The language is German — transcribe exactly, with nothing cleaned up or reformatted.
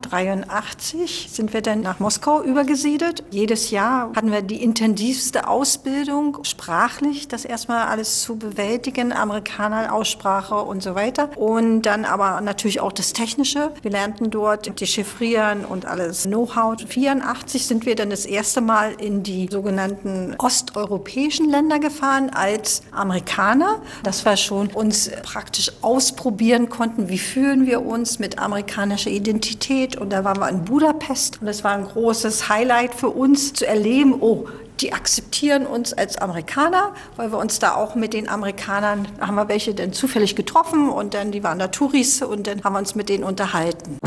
dreiundachtzig sind wir dann nach Moskau übergesiedelt. Jedes Jahr hatten wir die intensivste Ausbildung, sprachlich das erstmal alles zu bewältigen, Amerikaner, Aussprache und so weiter. Und dann aber natürlich auch das Technische. Wir lernten dort dechiffrieren und alles Know-how. vierundachtzig sind wir dann das erste Mal in die sogenannten osteuropäischen Länder gefahren als Amerikaner. Das war schon uns praktisch ausprobieren konnten, wie fühlen wir uns mit amerikanischer Identität. Und da waren wir in Budapest und das war ein großes Highlight für uns zu erleben, oh, die akzeptieren uns als Amerikaner, weil wir uns da auch mit den Amerikanern, haben wir welche dann zufällig getroffen und dann, die waren da Touris und dann haben wir uns mit denen unterhalten.